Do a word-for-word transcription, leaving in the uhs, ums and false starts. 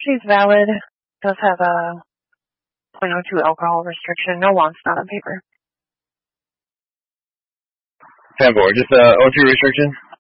She's valid. Does have a point oh two alcohol restriction. No wants, not on paper. ten four, just a O two restriction?